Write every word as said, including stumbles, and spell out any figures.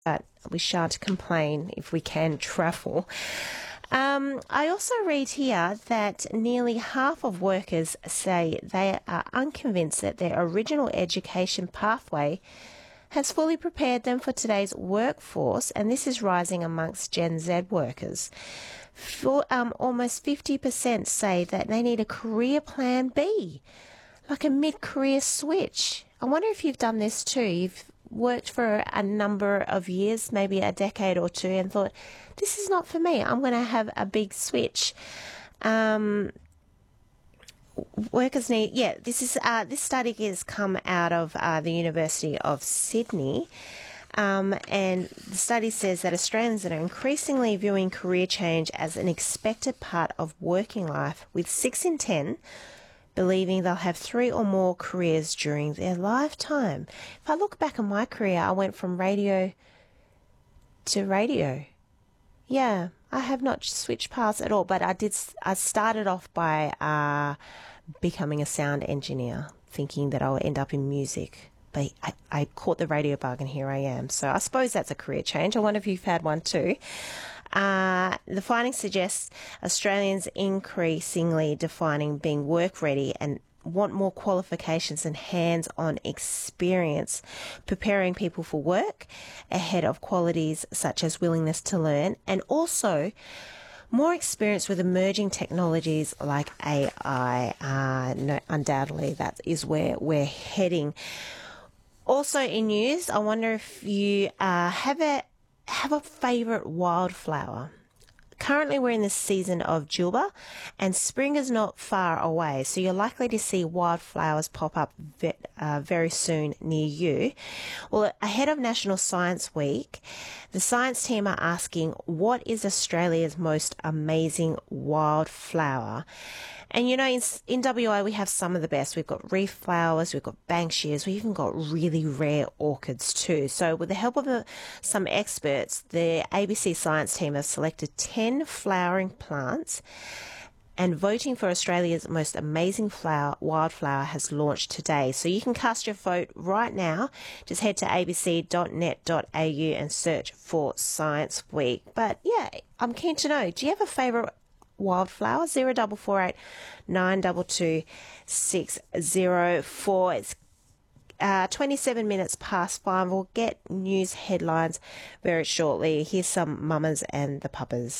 but we shan't complain if we can travel. Um, I also read here that nearly half of workers say they are unconvinced that their original education pathway has fully prepared them for today's workforce, and this is rising amongst Gen Z workers. For, um, almost fifty percent say that they need a career plan B, like a mid-career switch. I wonder if you've done this too. You've worked for a number of years, maybe a decade or two, and thought, this is not for me. I'm going to have a big switch. Um, workers need, yeah, this is uh, this study has come out of uh, the University of Sydney. Um, and the study says that Australians are increasingly viewing career change as an expected part of working life, with six in ten believing they'll have three or more careers during their lifetime. If I look back on my career, I went from radio to radio. Yeah, I have not switched paths at all, but I did. I started off by uh, becoming a sound engineer, thinking that I would end up in music. But I, I caught the radio bug and here I am. So I suppose that's a career change. I wonder if you've had one too. Uh, the findings suggest Australians increasingly defining being work ready and want more qualifications and hands-on experience, preparing people for work ahead of qualities such as willingness to learn, and also more experience with emerging technologies like A I. Uh, no, undoubtedly, that is where we're heading. Also in news, I wonder if you uh, have a have a favourite wildflower. Currently we're in the season of Julba and spring is not far away, so you're likely to see wildflowers pop up ve- uh, very soon near you. Well, ahead of National Science Week, the science team are asking, what is Australia's most amazing wildflower? And you know, in, in W A we have some of the best. We've got reef flowers, we've got banksias, we've even got really rare orchids too. So with the help of a, some experts, the A B C Science team have selected ten flowering plants, and voting for Australia's most amazing flower wildflower has launched today. So you can cast your vote right now. Just head to a b c dot net dot a u and search for Science Week. But yeah, I'm keen to know, do you have a favourite wildflower? Zero double four eight nine two two six zero four. It's uh, twenty-seven minutes past five. We'll get news headlines very shortly. Here's some mamas and the papas.